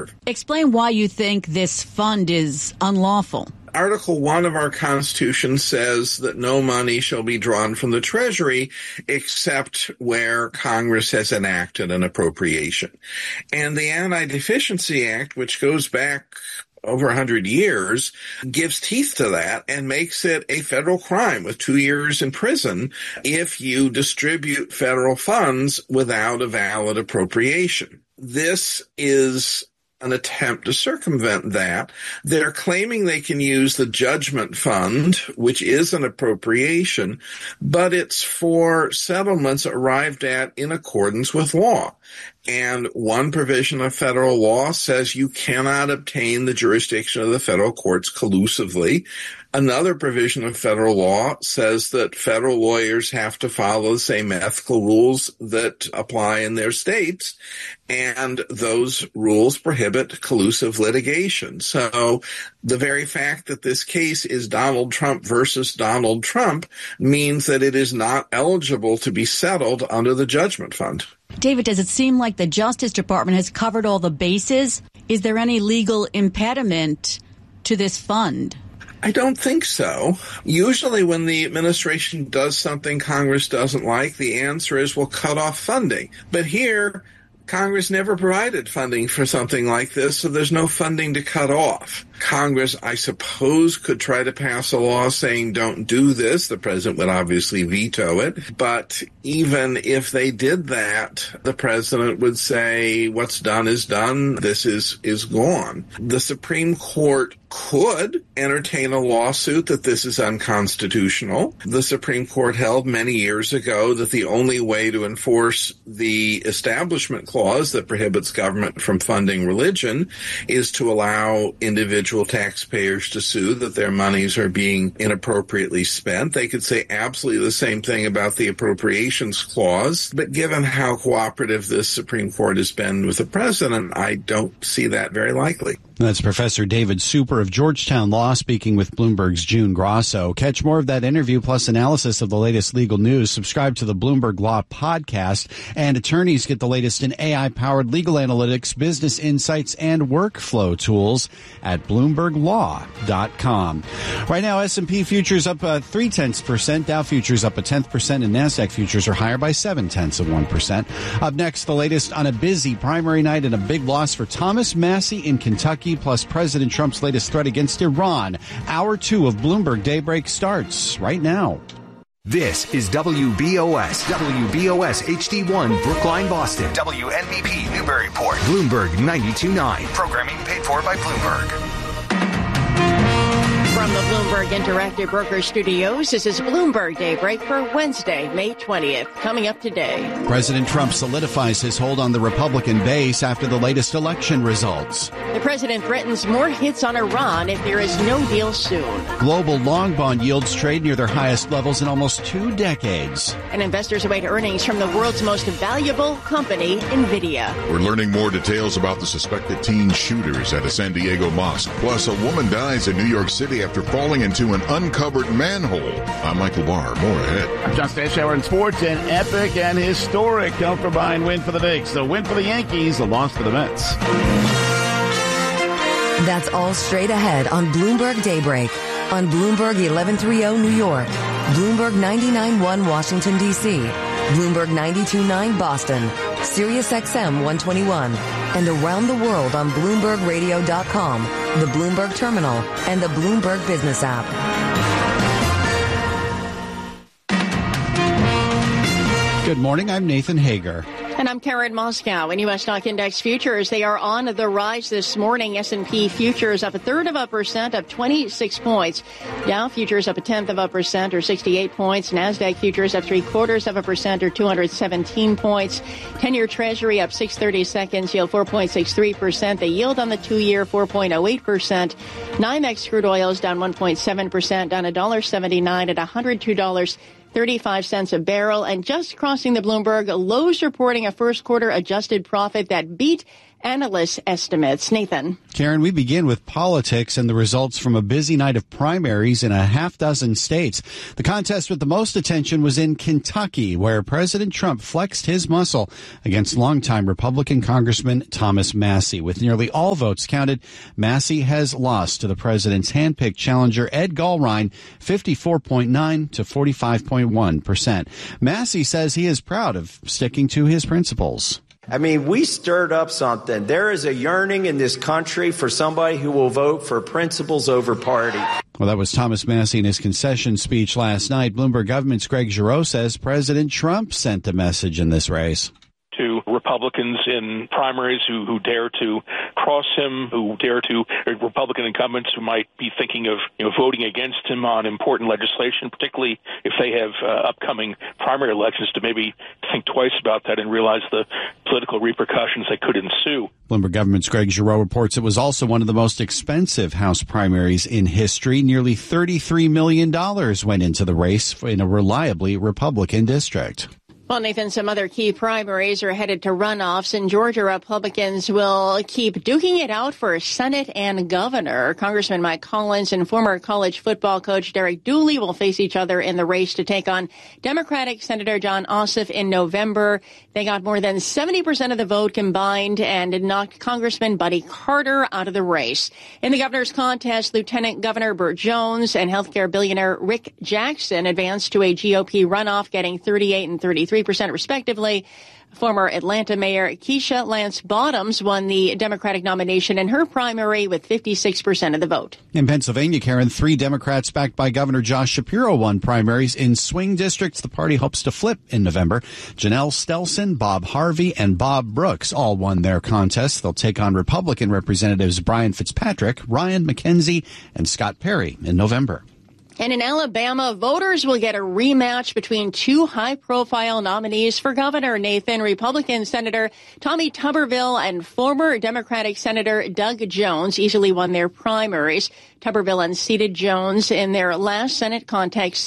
Reserve. Explain why you think this fund is unlawful. Article 1 of our Constitution says that no money shall be drawn from the Treasury except where Congress has enacted an appropriation. And the Anti-Deficiency Act, which goes back over 100 years, gives teeth to that and makes it a federal crime with 2 years in prison if you distribute federal funds without a valid appropriation. This is an attempt to circumvent that. They're claiming they can use the judgment fund, which is an appropriation, but it's for settlements arrived at in accordance with law. And one provision of federal law says you cannot obtain the jurisdiction of the federal courts collusively. Another provision of federal law says that federal lawyers have to follow the same ethical rules that apply in their states, and those rules prohibit collusive litigation. So the very fact that this case is Donald Trump versus Donald Trump means that it is not eligible to be settled under the judgment fund. David, does it seem like the Justice Department has covered all the bases? Is there any legal impediment to this fund? I don't think so. Usually when the administration does something Congress doesn't like, the answer is we'll cut off funding. But here, Congress never provided funding for something like this, so there's no funding to cut off. Congress, I suppose, could try to pass a law saying don't do this. The president would obviously veto it. But even if they did that, the president would say what's done is done. This is gone. The Supreme Court could entertain a lawsuit that this is unconstitutional. The Supreme Court held many years ago that the only way to enforce the Establishment Clause that prohibits government from funding religion is to allow individual taxpayers to sue that their monies are being inappropriately spent. They could say absolutely the same thing about the Appropriations Clause, but given how cooperative this Supreme Court has been with the president, I don't see that very likely. That's Professor David Super of Georgetown Law speaking with Bloomberg's June Grosso. Catch more of that interview plus analysis of the latest legal news. Subscribe to the Bloomberg Law podcast, and attorneys get the latest in AI-powered legal analytics, business insights, and workflow tools at BloombergLaw.com. Right now, S&P futures up 0.3%, Dow futures up 0.1%, and NASDAQ futures are higher by 0.7%. Up next, the latest on a busy primary night and a big loss for Thomas Massie in Kentucky, plus President Trump's latest threat against Iran. Hour 2 of Bloomberg Daybreak starts right now. This is WBOS HD1 Brookline, Boston. WNBP Newburyport. Bloomberg 92.9. Programming paid for by Bloomberg. From the Bloomberg Interactive Broker Studios, this is Bloomberg Daybreak for Wednesday, May 20th. Coming up today. President Trump solidifies his hold on the Republican base after the latest election results. The president threatens more hits on Iran if there is no deal soon. Global long bond yields trade near their highest levels in almost 2 decades. And investors await earnings from the world's most valuable company, NVIDIA. We're learning more details about the suspected teen shooters at a San Diego mosque. Plus, a woman dies in New York City after falling into an uncovered manhole. I'm Michael Barr. More ahead. I'm John Stashower in sports. An epic and historic come-from-behind win for the Knicks. The win for the Yankees, a loss for the Mets. That's all straight ahead on Bloomberg Daybreak. On Bloomberg 1130 New York, Bloomberg 99.1 Washington, D.C., Bloomberg 92.9 Boston, Sirius XM 121, and around the world on BloombergRadio.com, the Bloomberg Terminal, and the Bloomberg Business app. Good morning, I'm Nathan Hager. And I'm Karen Moscow. In U.S. stock index futures, they are on the rise this morning. S&P futures up 1/3%, up 26 points. Dow futures up 0.1%, or 68 points. NASDAQ futures up 0.75%, or 217 points. 10-year Treasury up 6/32, yield 4.63%. The yield on the 2-year 4.08%. NYMEX crude oil is down 1.7%, down $1.79 at $102.35 a barrel. And just crossing the Bloomberg, Lowe's reporting a first quarter adjusted profit that beat analyst estimates. Nathan. Karen, we begin with politics and the results from a busy night of primaries in a half dozen states. The contest with the most attention was in Kentucky, where President Trump flexed his muscle against longtime Republican Congressman Thomas Massie. With nearly all votes counted, Massie has lost to the president's handpicked challenger Ed Gallrein, 54.9 to 45.1%. Massie says he is proud of sticking to his principles. I mean, we stirred up something. There is a yearning in this country for somebody who will vote for principles over party. Well, that was Thomas Massie in his concession speech last night. Bloomberg Government's Greg Giroux says President Trump sent a message in this race. To Republicans in primaries who dare to cross him, who dare to, Republican incumbents who might be thinking of voting against him on important legislation, particularly if they have upcoming primary elections, to maybe think twice about that and realize the political repercussions that could ensue. Bloomberg Government's Greg Giroux reports it was also one of the most expensive House primaries in history. Nearly $33 million went into the race in a reliably Republican district. Well, Nathan, some other key primaries are headed to runoffs. In Georgia, Republicans will keep duking it out for Senate and governor. Congressman Mike Collins and former college football coach Derek Dooley will face each other in the race to take on Democratic Senator Jon Ossoff in November. They got more than 70% of the vote combined and knocked Congressman Buddy Carter out of the race. In the governor's contest, Lieutenant Governor Burt Jones and healthcare billionaire Rick Jackson advanced to a GOP runoff, getting 38 and 33% respectively. Former Atlanta Mayor Keisha Lance Bottoms won the Democratic nomination in her primary with 56% of the vote. In Pennsylvania, Karen, 3 Democrats backed by Governor Josh Shapiro won primaries in swing districts the party hopes to flip in November. Janelle Stelson, Bob Harvey, and Bob Brooks all won their contests. They'll take on Republican Representatives Brian Fitzpatrick, Ryan McKenzie, and Scott Perry in November. And in Alabama, voters will get a rematch between 2 high-profile nominees for governor. Nathan, Republican Senator Tommy Tuberville and former Democratic Senator Doug Jones easily won their primaries. Tuberville unseated Jones in their last Senate contest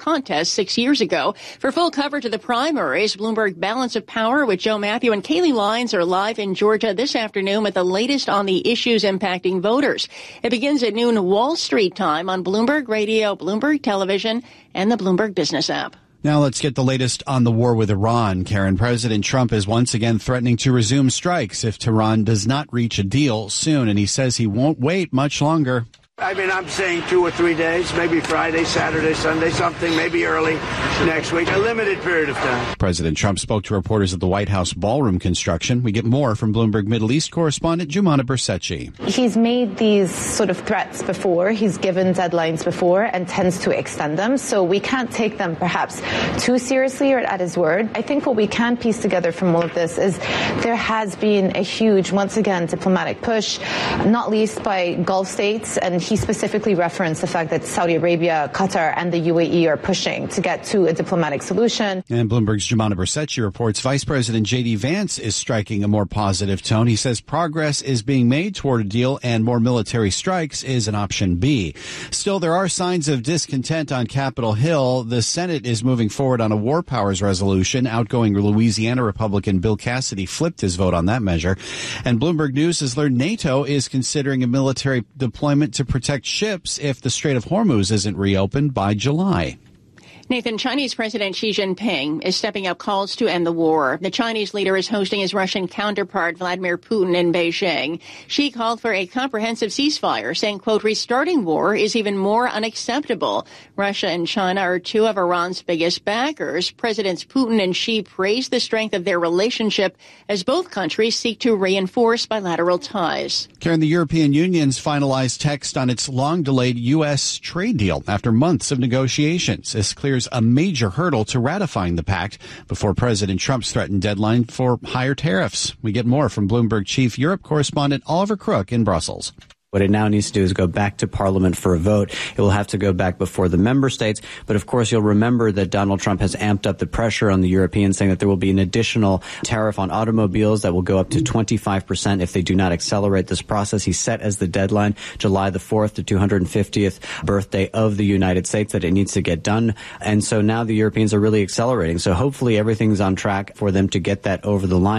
6 years ago. For full coverage of the primaries, Bloomberg Balance of Power with Joe Matthew and Kaylee Lyons are live in Georgia this afternoon with the latest on the issues impacting voters. It begins at noon Wall Street time on Bloomberg Radio, Bloomberg Television, and the Bloomberg Business app. Now let's get the latest on the war with Iran. Karen, President Trump is once again threatening to resume strikes if Tehran does not reach a deal soon, and he says he won't wait much longer. I mean, I'm saying 2 or 3 days, maybe Friday, Saturday, Sunday, something, maybe early next week, a limited period of time. President Trump spoke to reporters at the White House ballroom construction. We get more from Bloomberg Middle East correspondent Jumana Bersecci. He's made these sort of threats before. He's given deadlines before and tends to extend them. So we can't take them perhaps too seriously or at his word. I think what we can piece together from all of this is there has been a huge, once again, diplomatic push, not least by Gulf states, and he specifically referenced the fact that Saudi Arabia, Qatar, and the UAE are pushing to get to a diplomatic solution. And Bloomberg's Jumana Bersecci reports Vice President J.D. Vance is striking a more positive tone. He says progress is being made toward a deal and more military strikes is an option B. Still, there are signs of discontent on Capitol Hill. The Senate is moving forward on a war powers resolution. Outgoing Louisiana Republican Bill Cassidy flipped his vote on that measure. And Bloomberg News has learned NATO is considering a military deployment to protect ships if the Strait of Hormuz isn't reopened by July. Nathan, Chinese President Xi Jinping is stepping up calls to end the war. The Chinese leader is hosting his Russian counterpart, Vladimir Putin, in Beijing. Xi called for a comprehensive ceasefire, saying, quote, restarting war is even more unacceptable. Russia and China are 2 of Iran's biggest backers. Presidents Putin and Xi praised the strength of their relationship as both countries seek to reinforce bilateral ties. Karen, the European Union's finalized text on its long-delayed U.S. trade deal after months of negotiations. This clears a major hurdle to ratifying the pact before President Trump's threatened deadline for higher tariffs. We get more from Bloomberg Chief Europe correspondent Oliver Crook in Brussels. What it now needs to do is go back to Parliament for a vote. It will have to go back before the member states. But of course, you'll remember that Donald Trump has amped up the pressure on the Europeans, saying that there will be an additional tariff on automobiles that will go up to 25% if they do not accelerate this process. He set as the deadline July the 4th, the 250th birthday of the United States, that it needs to get done. And so now the Europeans are really accelerating. So hopefully everything's on track for them to get that over the line.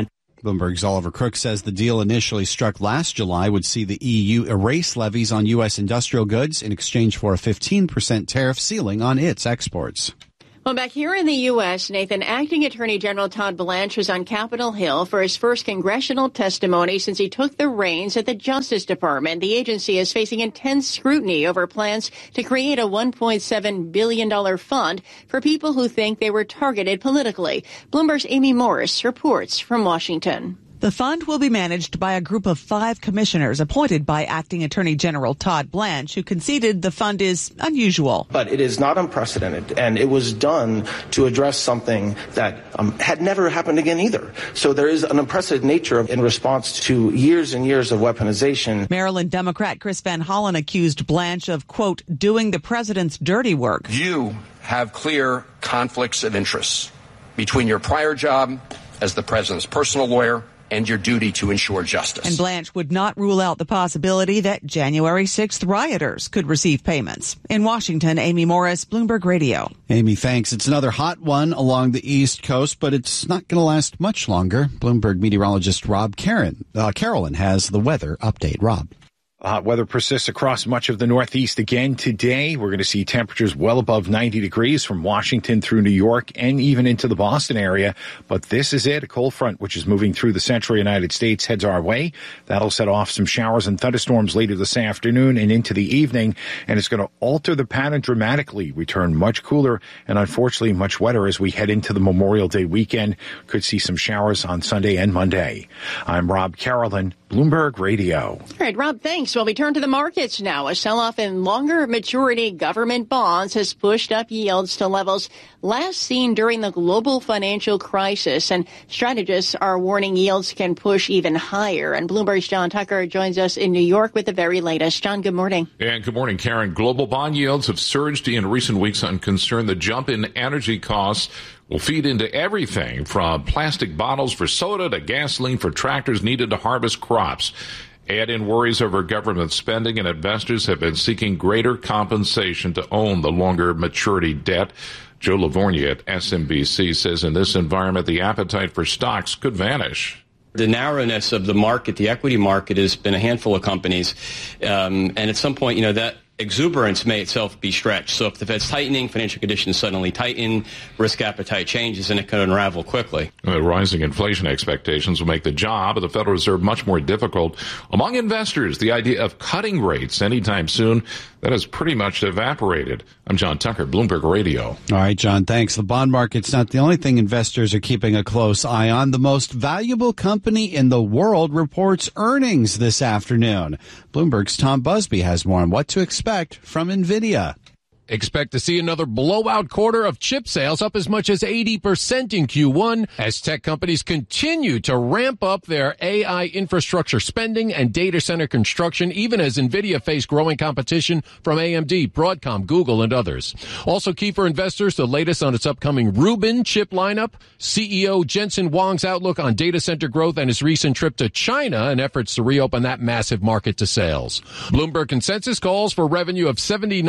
Bloomberg's Oliver Crook says the deal initially struck last July would see the EU erase levies on U.S. industrial goods in exchange for a 15% tariff ceiling on its exports. Well, back here in the U.S., Nathan, Acting Attorney General Todd Blanche was on Capitol Hill for his first congressional testimony since he took the reins at the Justice Department. The agency is facing intense scrutiny over plans to create a $1.7 billion fund for people who think they were targeted politically. Bloomberg's Amy Morris reports from Washington. The fund will be managed by a group of 5 commissioners appointed by Acting Attorney General Todd Blanche, who conceded the fund is unusual. But it is not unprecedented, and it was done to address something that had never happened again either. So there is an unprecedented nature in response to years and years of weaponization. Maryland Democrat Chris Van Hollen accused Blanche of, quote, doing the president's dirty work. You have clear conflicts of interests between your prior job as the president's personal lawyer and your duty to ensure justice. And Blanche would not rule out the possibility that January 6th rioters could receive payments. In Washington, Amy Morris, Bloomberg Radio. Amy, thanks. It's another hot one along the East Coast, but it's not going to last much longer. Bloomberg meteorologist Rob Carolyn has the weather update. Rob. Hot weather persists across much of the Northeast again today. We're going to see temperatures well above 90 degrees from Washington through New York and even into the Boston area. But this is it. A cold front, which is moving through the central United States, heads our way. That'll set off some showers and thunderstorms later this afternoon and into the evening. And it's going to alter the pattern dramatically. We turn much cooler and unfortunately much wetter as we head into the Memorial Day weekend. Could see some showers on Sunday and Monday. I'm Rob Carolyn, Bloomberg Radio. All right, Rob, thanks. Well, we turn to the markets now. A sell-off in longer maturity government bonds has pushed up yields to levels last seen during the global financial crisis, and strategists are warning yields can push even higher. And Bloomberg's John Tucker joins us in New York with the very latest. John, good morning. And good morning, Karen. Global bond yields have surged in recent weeks on concern the jump in energy costs will feed into everything from plastic bottles for soda to gasoline for tractors needed to harvest crops. Add in worries over government spending, and investors have been seeking greater compensation to own the longer maturity debt. Joe Lavorgna at SMBC says in this environment, the appetite for stocks could vanish. The narrowness of the market, the equity market, has been a handful of companies. And at some point, that exuberance may itself be stretched. So if the Fed's tightening, financial conditions suddenly tighten, risk appetite changes, and it can unravel quickly. Rising inflation expectations will make the job of the Federal Reserve much more difficult. Among investors, the idea of cutting rates anytime soon, that has pretty much evaporated. I'm John Tucker, Bloomberg Radio. All right, John, thanks. The bond market's not the only thing investors are keeping a close eye on. The most valuable company in the world reports earnings this afternoon. Bloomberg's Tom Busby has more on what to expect from NVIDIA. Expect to see another blowout quarter of chip sales, up as much as 80% in Q1 as tech companies continue to ramp up their AI infrastructure spending and data center construction, even as NVIDIA faced growing competition from AMD, Broadcom, Google, and others. Also key for investors, the latest on its upcoming Rubin chip lineup, CEO Jensen Huang's outlook on data center growth, and his recent trip to China and efforts to reopen that massive market to sales. Bloomberg consensus calls for revenue of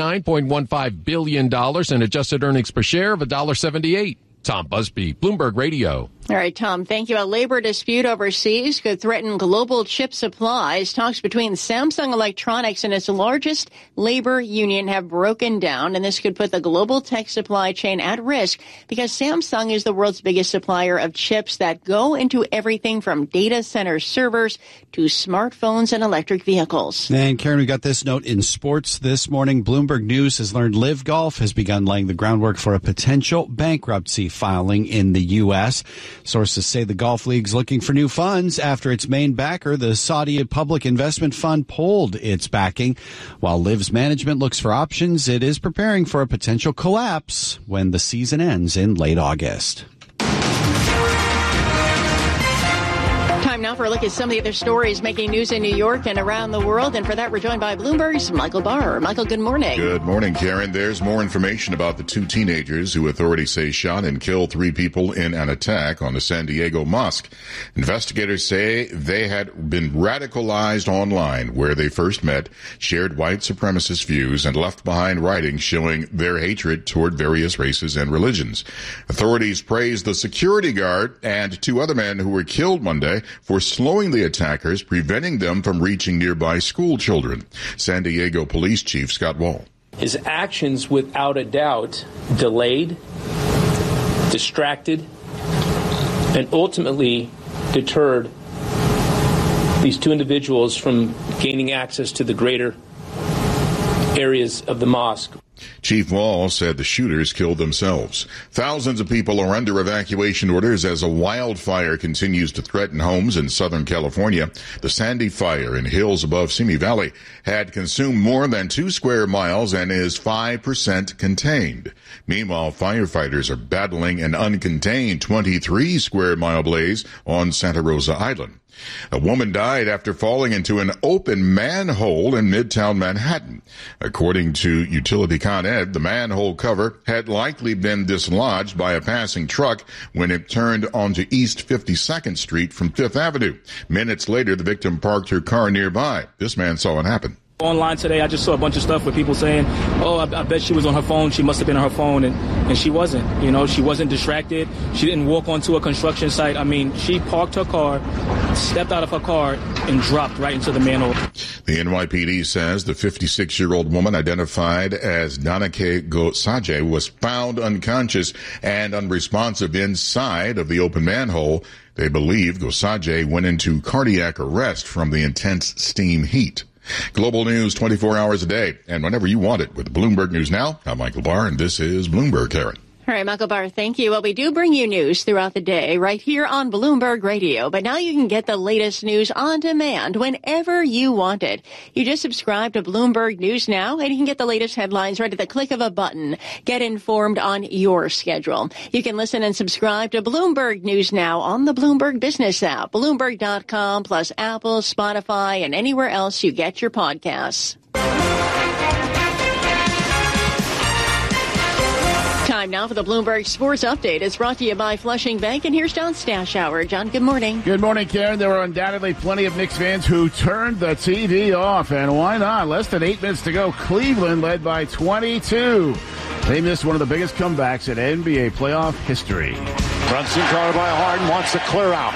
$79.15 billion and adjusted earnings per share of $1.78. Tom Busby, Bloomberg Radio. All right, Tom, thank you. A labor dispute overseas could threaten global chip supplies. Talks between Samsung Electronics and its largest labor union have broken down, and this could put the global tech supply chain at risk because Samsung is the world's biggest supplier of chips that go into everything from data center servers to smartphones and electric vehicles. And Karen, we got this note in sports this morning. Bloomberg News has learned Live Golf has begun laying the groundwork for a potential bankruptcy filing in the U.S. Sources say the golf league's looking for new funds after its main backer, the Saudi Public Investment Fund, pulled its backing. While Liv's management looks for options, it is preparing for a potential collapse when the season ends in late August. Time now for a look at some of the other stories making news in New York and around the world. And for that, we're joined by Bloomberg's Michael Barr. Michael, good morning. Good morning, Karen. There's more information about the two teenagers who authorities say shot and killed 3 people in an attack on the San Diego mosque. Investigators say they had been radicalized online where they first met, shared white supremacist views, and left behind writings showing their hatred toward various races and religions. Authorities praised the security guard and 2 other men who were killed Monday for slowing the attackers, preventing them from reaching nearby school children. San Diego Police Chief Scott Wall. His actions, without a doubt, delayed, distracted, and ultimately deterred these 2 individuals from gaining access to the greater areas of the mosque. Chief Wall said the shooters killed themselves. Thousands of people are under evacuation orders as a wildfire continues to threaten homes in Southern California. The Sandy Fire in hills above Simi Valley had consumed more than 2 square miles and is 5% contained. Meanwhile, firefighters are battling an uncontained 23 square mile blaze on Santa Rosa Island. A woman died after falling into an open manhole in Midtown Manhattan. According to Utility Con Ed, the manhole cover had likely been dislodged by a passing truck when it turned onto East 52nd Street from 5th Avenue. Minutes later, the victim parked her car nearby. This man saw it happen. Online today, I just saw a bunch of stuff with people saying, oh, I bet she was on her phone. She must have been on her phone. And she wasn't. You know, she wasn't distracted. She didn't walk onto a construction site. I mean, she parked her car, stepped out of her car, and dropped right into the manhole. The NYPD says the 56-year-old woman identified as Danake Gosaje was found unconscious and unresponsive inside of the open manhole. They believe Gosaje went into cardiac arrest from the intense steam heat. Global news 24 hours a day and whenever you want it with Bloomberg News Now. I'm Michael Barr, and this is Bloomberg, Karen. All right, Michael Barr, thank you. Well, we do bring you news throughout the day right here on Bloomberg Radio, but now you can get the latest news on demand whenever you want it. You just subscribe to Bloomberg News Now, and you can get the latest headlines right at the click of a button. Get informed on your schedule. You can listen and subscribe to Bloomberg News Now on the Bloomberg Business app, Bloomberg.com, plus Apple, Spotify, and anywhere else you get your podcasts. Time now for the Bloomberg Sports Update. It's brought to you by Flushing Bank, and here's John Stashower. John, good morning. Good morning, Karen. There were undoubtedly plenty of Knicks fans who turned the TV off, and why not? Less than 8 minutes to go. Cleveland led by 22. They missed one of the biggest comebacks in NBA playoff history. Brunson guarded by Harden, wants to clear out.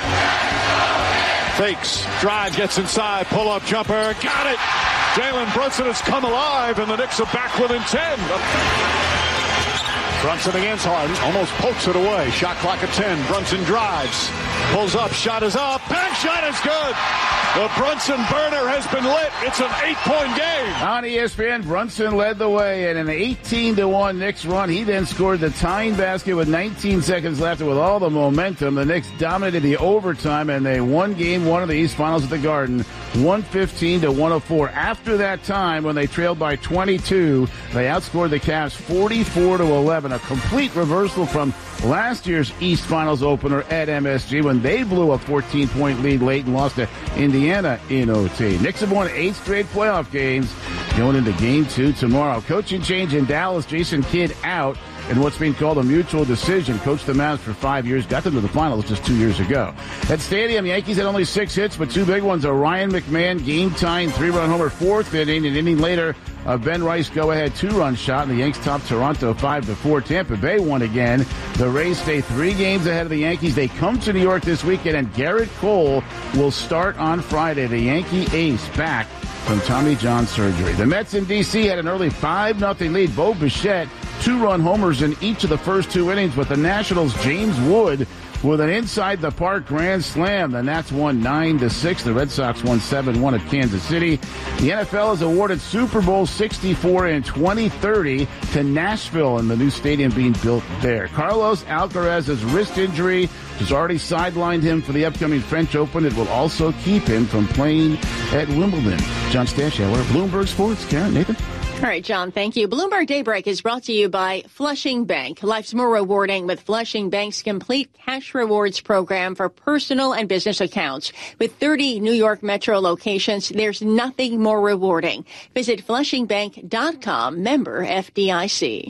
Fakes, drive, gets inside, pull-up jumper, got it! Jalen Brunson has come alive, and the Knicks are back within 10. Brunson against Harden, almost pokes it away. Shot clock at 10. Brunson drives, pulls up, shot is up, bank shot is good. The Brunson burner has been lit. It's an 8-point game. On ESPN, Brunson led the way in an 18-1 Knicks run. He then scored the tying basket with 19 seconds left. With all the momentum, the Knicks dominated the overtime, and they won Game 1 of the East Finals at the Garden, 115-104. After that time, when they trailed by 22, they outscored the Cavs 44-11. A complete reversal from last year's East Finals opener at MSG when they blew a 14-point lead late and lost to Indiana in OT. Knicks have won 8 straight playoff games going into Game 2 tomorrow. Coaching change in Dallas, Jason Kidd out in what's being called a mutual decision. Coached the Mavs for 5 years, got them to the finals just 2 years ago. At Stadium, Yankees had only 6 hits, but 2 big ones. A Ryan McMahon game-tying 3-run homer 4th inning. An inning later, a Ben Rice go-ahead 2-run shot, and the Yanks topped Toronto 5-4. Tampa Bay won again. The Rays stay 3 games ahead of the Yankees. They come to New York this weekend, and Garrett Cole will start on Friday. The Yankee ace back from Tommy John surgery. The Mets in D.C. had an early 5-0 lead. Bo Bichette, 2-run homers in each of the first 2 innings, but the Nationals' James Wood with an inside-the-park grand slam. The Nats won 9-6. The Red Sox won 7-1 at Kansas City. The NFL has awarded Super Bowl 64 in 2030 to Nashville and the new stadium being built there. Carlos Alcaraz's wrist injury has already sidelined him for the upcoming French Open. It will also keep him from playing at Wimbledon. John Stashower, Bloomberg Sports. Karen, Nathan? All right, John, thank you. Bloomberg Daybreak is brought to you by Flushing Bank. Life's more rewarding with Flushing Bank's complete cash rewards program for personal and business accounts. With 30 New York Metro locations, there's nothing more rewarding. Visit FlushingBank.com, member FDIC.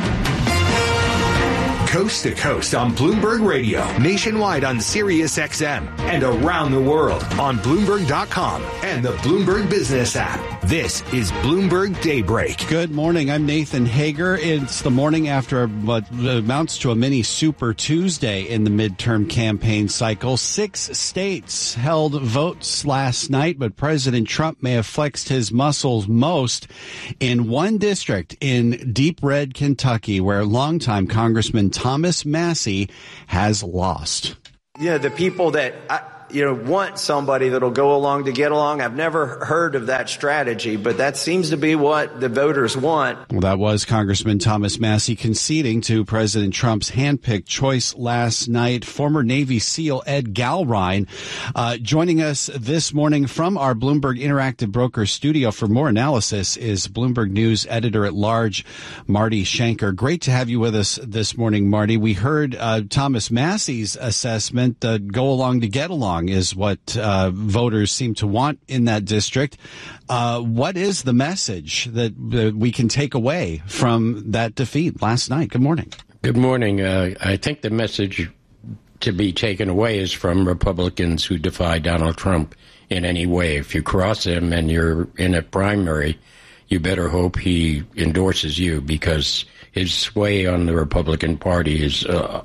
Coast to coast on Bloomberg Radio, nationwide on Sirius XM, and around the world on Bloomberg.com and the Bloomberg Business app. This is Bloomberg Daybreak. Good morning. I'm Nathan Hager. It's the morning after what amounts to a mini Super Tuesday in the midterm campaign cycle. 6 states held votes last night, but President Trump may have flexed his muscles most in one district in deep red Kentucky, where longtime Congressman Thomas Massie has lost. Yeah, the people that want somebody that'll go along to get along. I've never heard of that strategy, but that seems to be what the voters want. Well, that was Congressman Thomas Massie conceding to President Trump's handpicked choice last night. Former Navy SEAL Ed Galrine joining us this morning from our Bloomberg Interactive Broker studio for more analysis is Bloomberg News editor-at-large Marty Schenker. Great to have you with us this morning, Marty. We heard Thomas Massie's assessment, go along to get along is what voters seem to want in that district. What is the message that we can take away from that defeat last night? Good morning. Good morning. I think the message to be taken away is from Republicans who defy Donald Trump in any way. If you cross him and you're in a primary, you better hope he endorses you, because his sway on the Republican Party is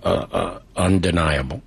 undeniable.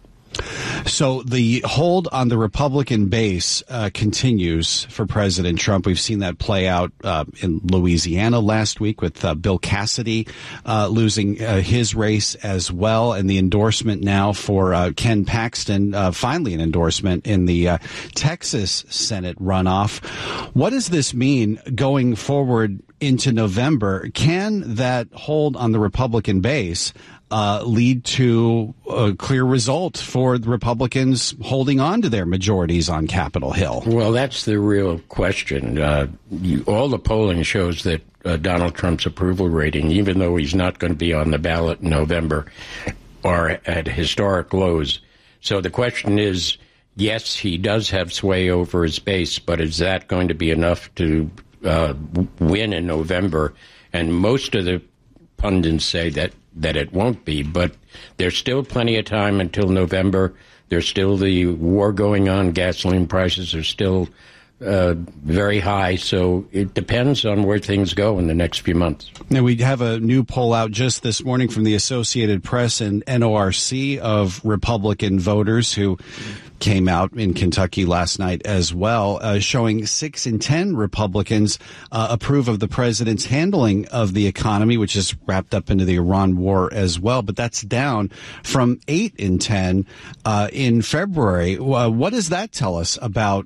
So the hold on the Republican base continues for President Trump. We've seen that play out in Louisiana last week with Bill Cassidy losing his race as well, and the endorsement now for Ken Paxton, finally an endorsement in the Texas Senate runoff. What does this mean going forward into November? Can that hold on the Republican base lead to a clear result for the Republicans holding on to their majorities on Capitol Hill? Well, that's the real question. All the polling shows that Donald Trump's approval rating, even though he's not going to be on the ballot in November, are at historic lows. So the question is, yes, he does have sway over his base, but is that going to be enough to win in November? And most of the pundits say that it won't be, but there's still plenty of time until November. There's still the war going on. Gasoline prices are still very high, so it depends on where things go in the next few months. Now, we have a new poll out just this morning from the Associated Press and NORC of Republican voters who came out in Kentucky last night as well, showing 6 in 10 Republicans approve of the president's handling of the economy, which is wrapped up into the Iran war as well. But that's down from 8 in 10 in February. What does that tell us about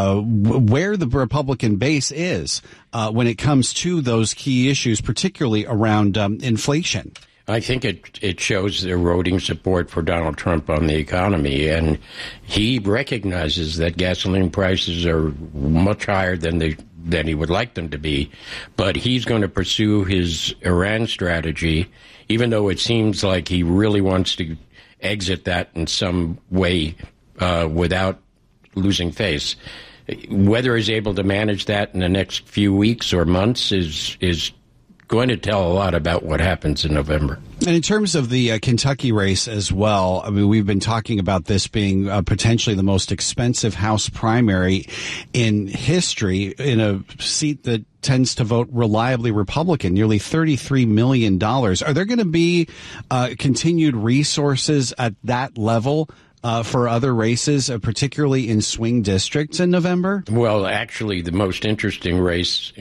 where the Republican base is when it comes to those key issues, particularly around inflation? I think it shows eroding support for Donald Trump on the economy, and he recognizes that gasoline prices are much higher than he would like them to be, but he's going to pursue his Iran strategy, even though it seems like he really wants to exit that in some way without losing face. Whether he's able to manage that in the next few weeks or months is going to tell a lot about what happens in November. And in terms of the Kentucky race as well, I mean, we've been talking about this being potentially the most expensive House primary in history, in a seat that tends to vote reliably Republican, nearly $33 million. Are there going to be continued resources at that level for other races, particularly in swing districts in November? Well, actually, the most interesting race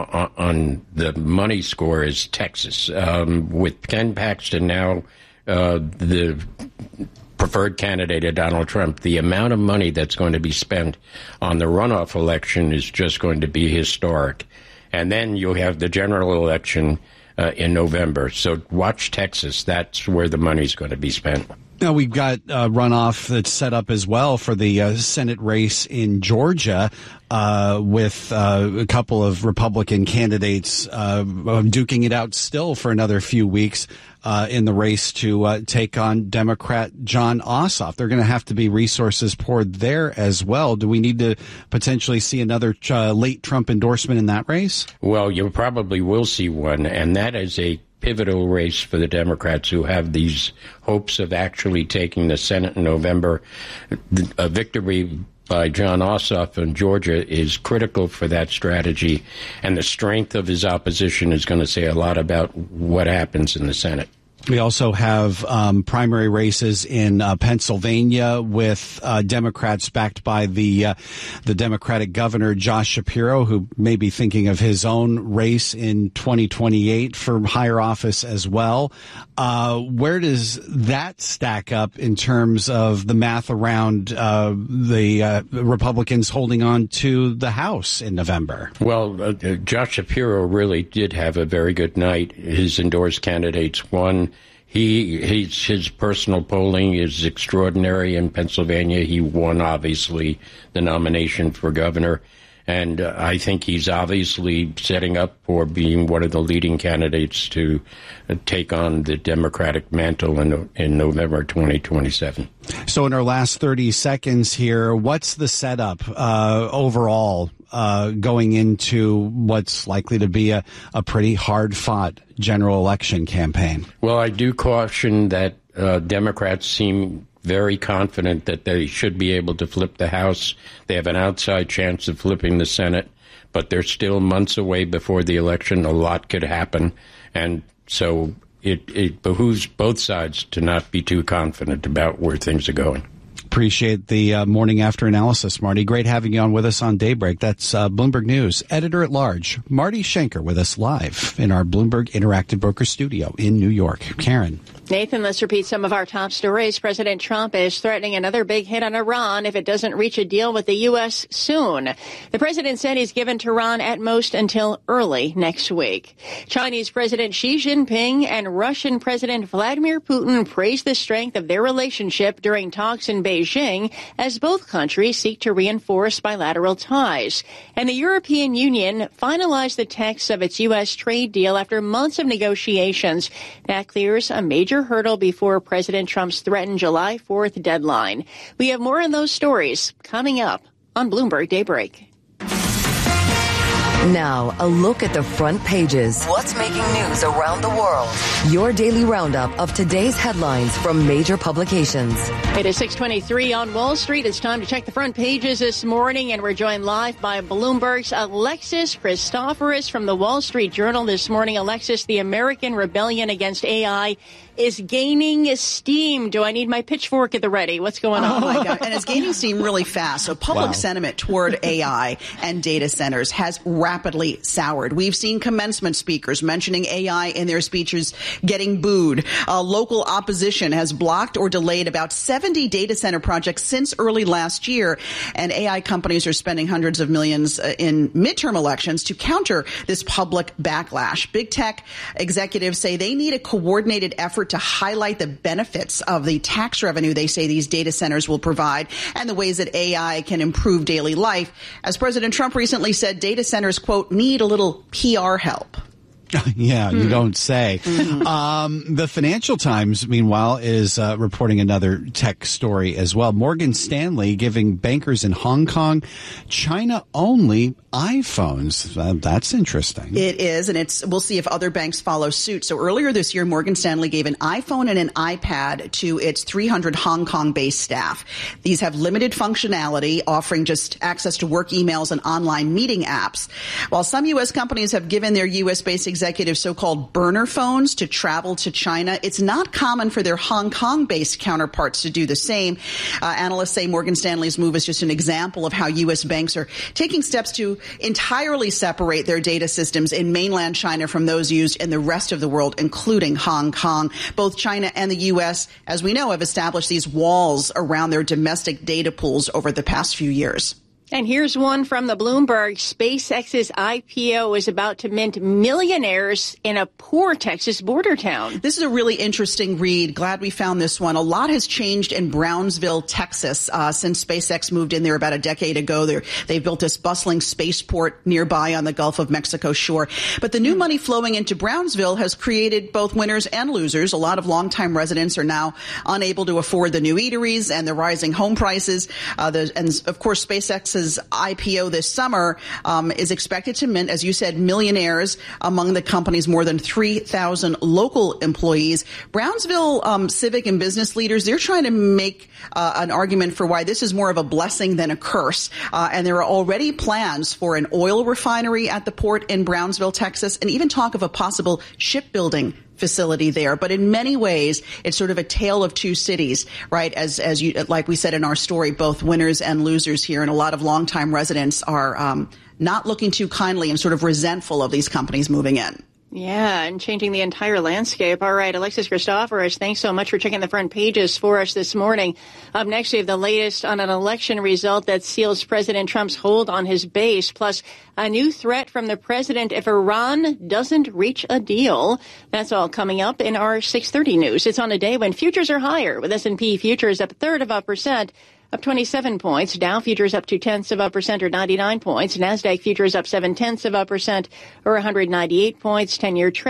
on the money score is Texas. With Ken Paxton now the preferred candidate of Donald Trump, the amount of money that's going to be spent on the runoff election is just going to be historic. And then you'll have the general election in November. So watch Texas. That's where the money's going to be spent. Now, we've got runoff that's set up as well for the Senate race in Georgia with a couple of Republican candidates duking it out still for another few weeks in the race to take on Democrat Jon Ossoff. There are going to have to be resources poured there as well. Do we need to potentially see another late Trump endorsement in that race? Well, you probably will see one, and that is a pivotal race for the Democrats who have these hopes of actually taking the Senate in November. A victory by Jon Ossoff in Georgia is critical for that strategy, and the strength of his opposition is going to say a lot about what happens in the Senate. We also have primary races in Pennsylvania with Democrats backed by the Democratic governor, Josh Shapiro, who may be thinking of his own race in 2028 for higher office as well. Where does that stack up in terms of the math around the Republicans holding on to the House in November? Well, Josh Shapiro really did have a very good night. His endorsed candidates won. His personal polling is extraordinary in Pennsylvania. He won, obviously, the nomination for governor. And I think he's obviously setting up for being one of the leading candidates to take on the Democratic mantle in November 2027. So in our last 30 seconds here, what's the setup overall going into what's likely to be a pretty hard-fought general election campaign? Well, I do caution that Democrats seem very confident that they should be able to flip the House. They have an outside chance of flipping the Senate, but they're still months away before the election. A lot could happen. And so it behooves both sides to not be too confident about where things are going. Appreciate the morning after analysis, Marty. Great having you on with us on Daybreak. That's Bloomberg News editor-at-large, Marty Schenker, with us live in our Bloomberg Interactive Broker studio in New York. Karen. Nathan, let's repeat some of our top stories. President Trump is threatening another big hit on Iran if it doesn't reach a deal with the U.S. soon. The president said he's given Tehran at most until early next week. Chinese President Xi Jinping and Russian President Vladimir Putin praised the strength of their relationship during talks in Beijing as both countries seek to reinforce bilateral ties. And the European Union finalized the text of its U.S. trade deal after months of negotiations. That clears a major hurdle before President Trump's threatened July 4th deadline. We have more on those stories coming up on Bloomberg Daybreak. Now, a look at the front pages. What's making news around the world? Your daily roundup of today's headlines from major publications. It is 6:23 on Wall Street. It's time to check the front pages this morning, and we're joined live by Bloomberg's Alexis Christoforous from the Wall Street Journal this morning. Alexis, the American rebellion against AI is gaining steam. Do I need my pitchfork at the ready? What's going on? Oh, my God. And it's gaining steam really fast. So public sentiment toward AI and data centers has rapidly soured. We've seen commencement speakers mentioning AI in their speeches getting booed. Local opposition has blocked or delayed about 70 data center projects since early last year. And AI companies are spending hundreds of millions in midterm elections to counter this public backlash. Big tech executives say they need a coordinated effort to highlight the benefits of the tax revenue they say these data centers will provide and the ways that AI can improve daily life. As President Trump recently said, data centers, quote, need a little PR help. Yeah, you don't say. The Financial Times, meanwhile, is reporting another tech story as well. Morgan Stanley giving bankers in Hong Kong China-only iPhones. That's interesting. It is, and we'll see if other banks follow suit. So earlier this year, Morgan Stanley gave an iPhone and an iPad to its 300 Hong Kong-based staff. These have limited functionality, offering just access to work emails and online meeting apps. While some U.S. companies have given their U.S.-based executives so-called burner phones to travel to China, it's not common for their Hong Kong-based counterparts to do the same. Analysts say Morgan Stanley's move is just an example of how U.S. banks are taking steps to entirely separate their data systems in mainland China from those used in the rest of the world, including Hong Kong. Both China and the U.S., as we know, have established these walls around their domestic data pools over the past few years. And here's one from the Bloomberg. SpaceX's IPO is about to mint millionaires in a poor Texas border town. This is a really interesting read. Glad we found this one. A lot has changed in Brownsville, Texas, since SpaceX moved in there about a decade ago. They've built this bustling spaceport nearby on the Gulf of Mexico shore. But the new money flowing into Brownsville has created both winners and losers. A lot of longtime residents are now unable to afford the new eateries and the rising home prices. And of course, SpaceX's IPO this summer is expected to mint, as you said, millionaires among the company's more than 3,000 local employees. Brownsville civic and business leaders, they're trying to make an argument for why this is more of a blessing than a curse. And there are already plans for an oil refinery at the port in Brownsville, Texas, and even talk of a possible shipbuilding facility there. But in many ways, it's sort of a tale of two cities, right? As you, like we said in our story, both winners and losers here, and a lot of longtime residents are not looking too kindly and sort of resentful of these companies moving in. Yeah, and changing the entire landscape. All right, Alexis Christoforous, thanks so much for checking the front pages for us this morning. Up next, we have the latest on an election result that seals President Trump's hold on his base, plus a new threat from the president if Iran doesn't reach a deal. That's all coming up in our 6:30 news. It's on a day when futures are higher, with S&P futures up 1/3%. Up 27 points. Dow futures up 0.2% or 99 points. NASDAQ futures up 0.7% or 198 points. 10-year